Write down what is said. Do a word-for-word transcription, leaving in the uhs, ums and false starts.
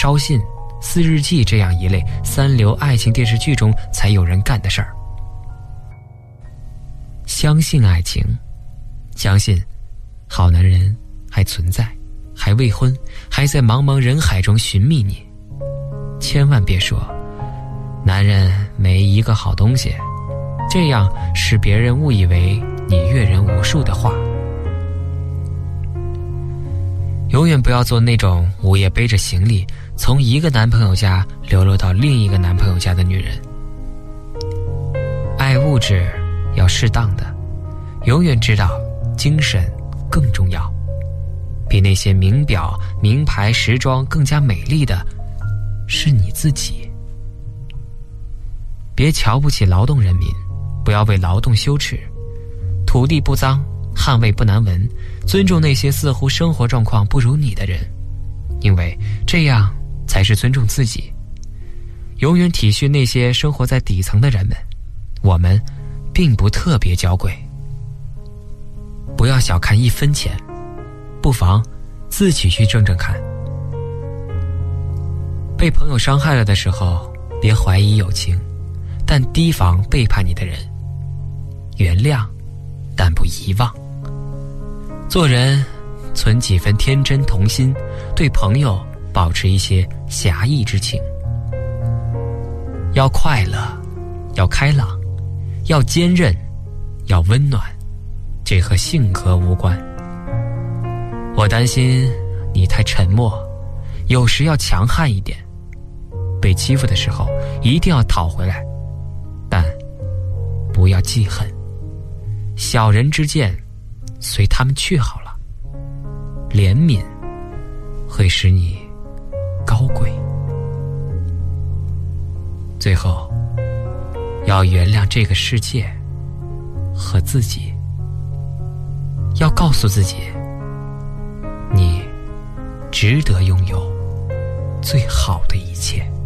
烧信、撕日记这样一类三流爱情电视剧中才有人干的事儿。相信爱情，相信好男人还存在，还未婚，还在茫茫人海中寻觅你。千万别说男人没一个好东西，这样使别人误以为你阅人无数的话。永远不要做那种午夜背着行李从一个男朋友家流落到另一个男朋友家的女人。爱物质要适当的，永远知道精神更重要。比那些名表、名牌、时装更加美丽的是你自己。别瞧不起劳动人民，不要为劳动羞耻。土地不脏，汗味不难闻，尊重那些似乎生活状况不如你的人，因为这样才是尊重自己。永远体恤那些生活在底层的人们，我们并不特别娇贵。不要小看一分钱，不妨自己去挣挣看。被朋友伤害了的时候，别怀疑友情，但提防背叛你的人。原谅，但不遗忘。做人存几分天真童心，对朋友保持一些侠义之情。要快乐，要开朗，要坚韧，要温暖，这和性格无关。我担心你太沉默，有时要强悍一点。被欺负的时候一定要讨回来，但不要记恨。小人之见随他们去好了，怜悯会使你高贵。最后要原谅这个世界和自己，要告诉自己，你值得拥有最好的一切。